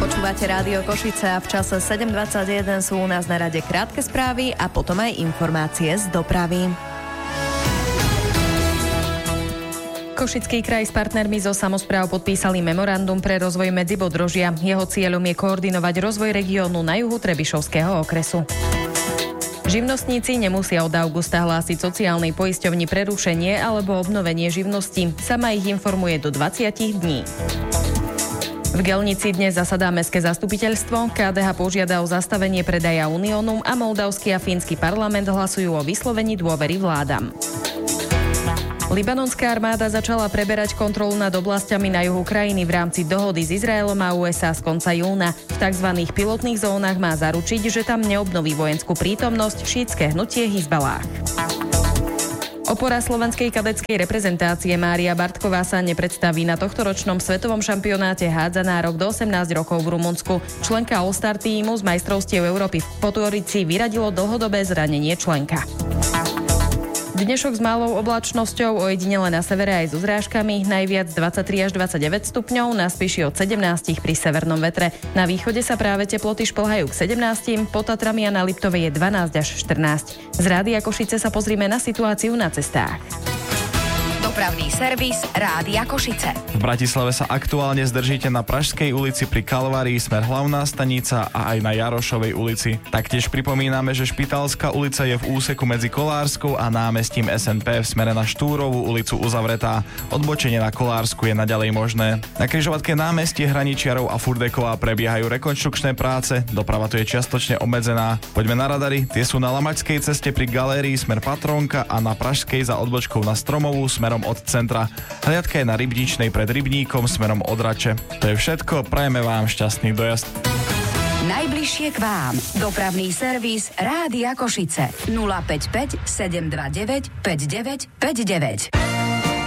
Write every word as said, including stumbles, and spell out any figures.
Počúvate Rádio Košice a v čase sedem dvadsaťjeden sú u nás na rade krátke správy a potom aj informácie z dopravy. Košický kraj s partnermi zo samospráv podpísali memorandum pre rozvoj Medzibodrožia. Jeho cieľom je koordinovať rozvoj regiónu na juhu Trebišovského okresu. Živnostníci nemusia od augusta hlásiť sociálnej poisťovni prerušenie alebo obnovenie živnosti. Sama ich informuje do dvadsať dní. V Gelnici dnes zasadá mestské zastupiteľstvo, ká dé há požiada o zastavenie predaja Uniónu a moldavský a fínsky parlament hlasujú o vyslovení dôvery vládam. Libanonská armáda začala preberať kontrolu nad oblastiami na juhu krajiny v rámci dohody s Izraelom a ú es á z konca júna. V tzv. Pilotných zónach má zaručiť, že tam neobnoví vojenskú prítomnosť šítske hnutie Hizballáh. Opora slovenskej kadetskej reprezentácie Mária Bartková sa nepredstaví na tohtoročnom svetovom šampionáte hádzanárok do osemnásť rokov v Rumunsku. Členka All-Star tímu z majstrovstiev Európy v Podgorici vyradilo dlhodobé zranenie členka. Dnešok s malou oblačnosťou, ojedinele na severe aj so zrážkami, najviac dvadsaťtri až dvadsaťdeväť stupňov, na Spiši od sedemnásť pri severnom vetre. Na východe sa práve teploty šplhajú k sedemnástym, pod Tatrami a na Liptove je dvanásť až štrnásť. Z Rádia Košice sa pozrime na situáciu na cestách. Dopravný servis Rádia Košice. V Bratislave sa aktuálne zdržíte na Pražskej ulici pri Kalvárii smer Hlavná stanica a aj na Jarošovej ulici. Taktiež pripomíname, že Špitálska ulica je v úseku medzi Kolárskou a námestím es en pé v smere na Štúrovú ulicu uzavretá. Odbočenie na Kolársku je naďalej možné. Na križovatke námestie Hraničiarov a Furdeková prebiehajú rekonštrukčné práce, doprava tu je čiastočne obmedzená. Poďme na radary, tie sú na Lamačskej ceste pri Galérii smer Patrónka a na Pražskej za odbočkou na Stromovú smerom od centra. Hliadka je na Rybničnej pred Rybníkom smerom od Rače. To je všetko, prajeme vám šťastný dojazd. Najbližšie k vám. Dopravný servis Rádia Košice. nula päť päť sedem dva deväť päť deväť päť deväť.